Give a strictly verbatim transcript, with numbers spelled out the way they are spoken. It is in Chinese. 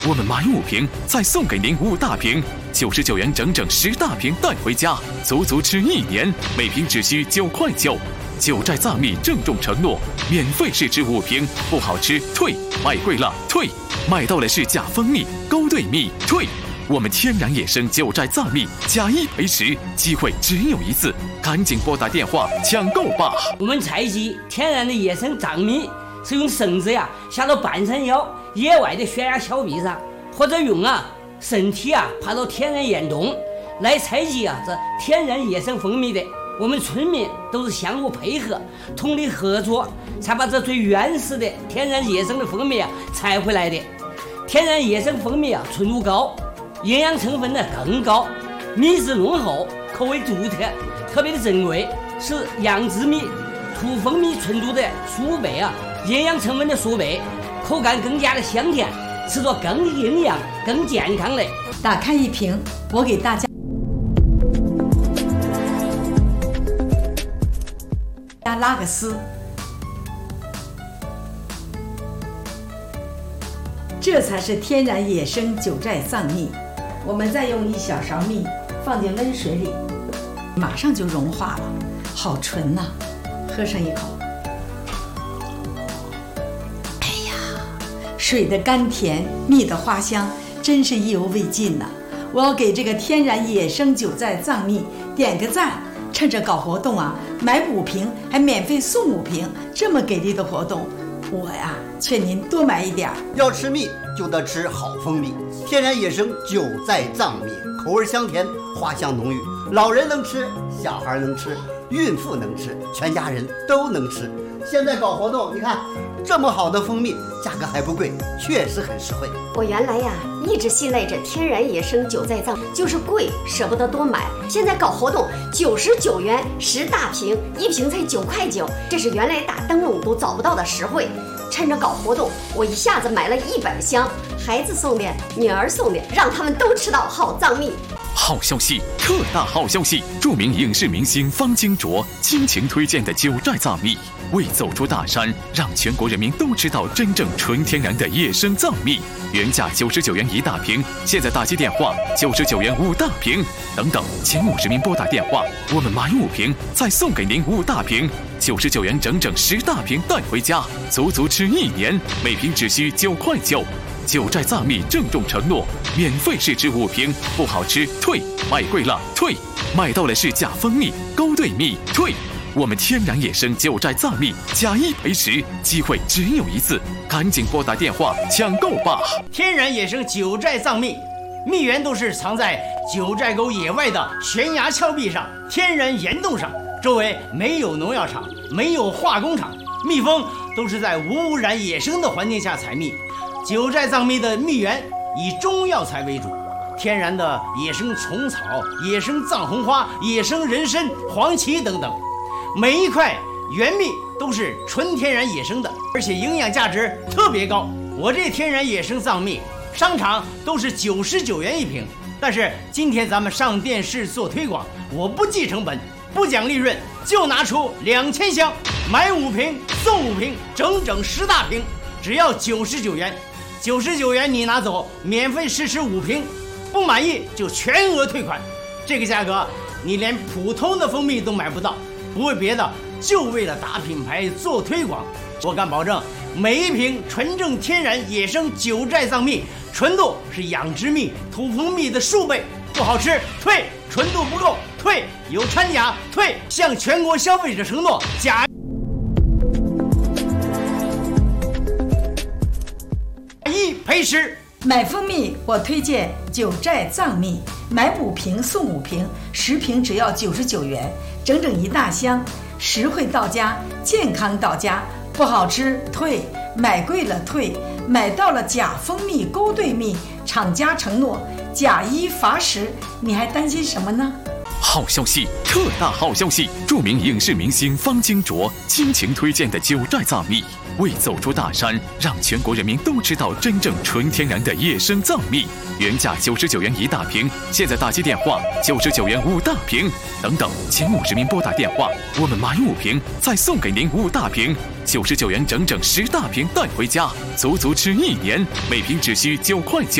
我们买五瓶再送给您五大瓶，九十九元整整十大瓶带回家，足足吃一年，每瓶只需九块九。九寨藏蜜郑重承诺，免费试吃五瓶，不好吃退，买贵了退，买到了是假蜂蜜、勾兑蜜退。我们天然野生九寨藏蜜假一赔十，机会只有一次，赶紧拨打电话抢购吧！ 我们采集天然的野生藏蜜，是用绳子呀下到半山腰野外的悬崖峭壁上，或者用啊身体啊爬到天然岩洞来采集啊这天然野生蜂蜜的。我们村民都是相互配合、通力合作，才把这最原始的天然野生的蜂蜜啊采回来的。天然野生蜂蜜啊纯度高，营养成分呢更高，蜜质浓厚，口味独特，特别的珍贵，是养殖蜜、土蜂蜜纯度的数倍啊，营养成分的数倍，口感更加的香甜，吃着更营养、更健康的。 打开一瓶，我给大家拉个丝，这才是天然野生九寨藏蜜。我们再用一小勺蜜放进温水里，马上就融化了，好纯呐、啊！喝上一口，哎呀，水的甘甜，蜜的花香，真是意犹未尽呐、啊！我要给这个天然野生九寨藏蜜点个赞。趁着搞活动啊，买五瓶还免费送五瓶，这么给力的活动，我呀劝您多买一点。 要吃蜜就得吃好蜂蜜，天然野生九寨藏蜜，口味香甜，花香浓郁，老人能吃，小孩能吃，孕妇能吃，全家人都能吃。现在搞活动，你看这么好的蜂蜜，价格还不贵，确实很实惠。 我原来呀一直信赖着天然野生九寨藏，就是贵舍不得多买。现在搞活动，九十九元十大瓶，一瓶才九块九，这是原来打灯笼都找不到的实惠。趁着搞活动，我一下子买了一百箱，孩子送的，女儿送的，让他们都吃到好藏蜜。 好消息，特大好消息！著名影视明星方清卓倾情推荐的九寨藏蜜，为走出大山，让全国人民都知道真正纯天然的野生藏蜜。原价九十九元一大瓶，现在打击电话九十九元五大瓶。等等，前五十名拨打电话，我们买五瓶再送给您五大瓶，九十九元整整十大瓶带回家，足足吃一年，每瓶只需九块九。九寨藏蜜郑重承诺，免费试吃五瓶，不好吃退，买贵了退，买到了是假蜂蜜、勾兑蜜退。我们天然野生九寨藏蜜假一赔十，机会只有一次，赶紧拨打电话抢购吧！ 天然野生九寨藏蜜，蜜源都是藏在九寨沟野外的悬崖峭壁上、天然岩洞上，周围没有农药厂，没有化工厂，蜜蜂都是在无污染野生的环境下采蜜。九寨藏蜜的蜜源以中药材为主，天然的野生虫草、野生藏红花、野生人参、黄芪等等，每一块原蜜都是纯天然野生的，而且营养价值特别高。我这天然野生藏蜜，商场都是九十九元一瓶，但是今天咱们上电视做推广，我不计成本，不讲利润，就拿出两千箱，买五瓶送五瓶，整整十大瓶，只要九十九元。九十九元你拿走，免费试吃五瓶，不满意就全额退款。这个价格你连普通的蜂蜜都买不到，不为别的，就为了打品牌做推广。我敢保证，每一瓶纯正天然野生九寨藏蜜，纯度是养殖蜜、土蜂蜜的数倍，不好吃退，纯度不够退，有掺假退，向全国消费者承诺假一赔十。 买蜂蜜我推荐九寨藏蜜，买五瓶送五瓶，十瓶只要九十九元，整整一大箱，实惠到家，健康到家，不好吃退，买贵了退，买到了假蜂蜜、勾兑蜜，厂家承诺假一罚十，你还担心什么呢？ 好消息，特大好消息！著名影视明星方金卓倾情推荐的九寨藏蜜，为走出大山，让全国人民都知道真正纯天然的野生藏蜜。原价九十九元一大瓶，现在打击电话九十九元五大瓶。等等，前五十名拨打电话，我们买五瓶再送给您五大瓶，九十九元整整十大瓶带回家，足足吃一年，每瓶只需九块九。